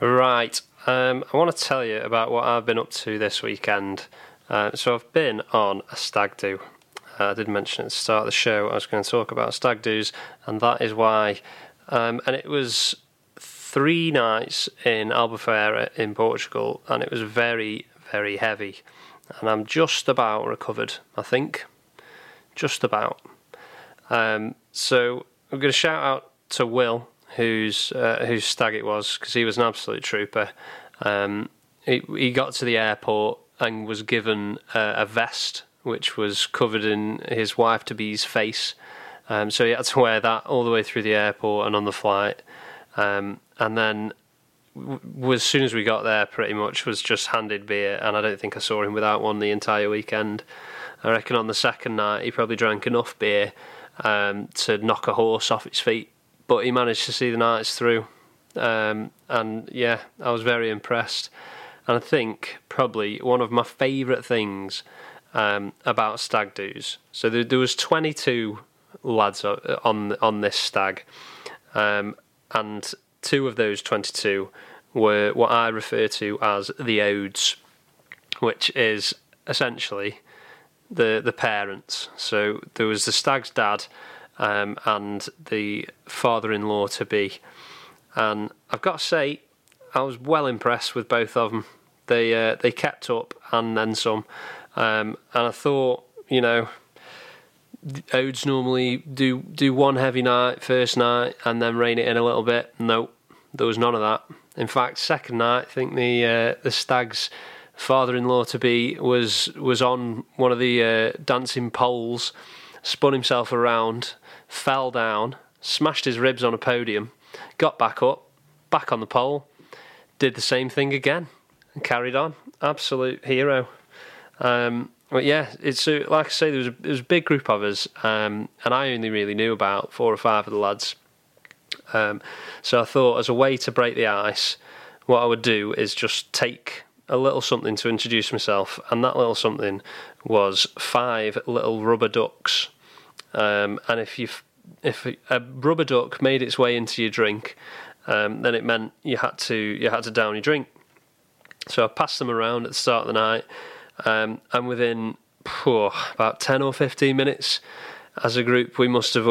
Right, I want to tell you about what I've been up to this weekend. So I've been on a stag do. I did mention at the start of the show I was going to talk about stag do's, and that is why. And it was 3 nights in Albufeira in Portugal, and it was very, very heavy. And I'm just about recovered, I think. Just about. So I'm going to shout out to Will, whose stag it was, because he was an absolute trooper. He got to the airport and was given a vest which was covered in his wife-to-be's face. So he had to wear that all the way through the airport and on the flight. And then as soon as we got there, pretty much was just handed beer, and I don't think I saw him without one the entire weekend. I reckon on the second night he probably drank enough beer to knock a horse off its feet, but he managed to see the nights through. And yeah, I was very impressed. And I think probably one of my favourite things about stag do's. So there was 22 lads on this stag, and 2 of those 22 were what I refer to as the Odes, which is essentially the parents. So there was the stag's dad and the father-in-law to be, and I've got to say I was well impressed with both of them. They kept up and then some, and I thought, you know, Odes normally do one heavy night first night and then rein it in a little bit. No, there was none of that. In fact, second night, I think the stag's father-in-law to be was on one of the dancing poles, spun himself around, fell down, smashed his ribs on a podium, got back up, back on the pole, did the same thing again, and carried on. Absolute hero. But yeah, it's like I say, there was a big group of us, and I only really knew about 4 or 5 of the lads. So I thought, as a way to break the ice, what I would do is just take a little something to introduce myself, and that little something was 5 little rubber ducks. And if a rubber duck made its way into your drink, then it meant you had to down your drink. So I passed them around at the start of the night, and within about 10 or 15 minutes, as a group, we must have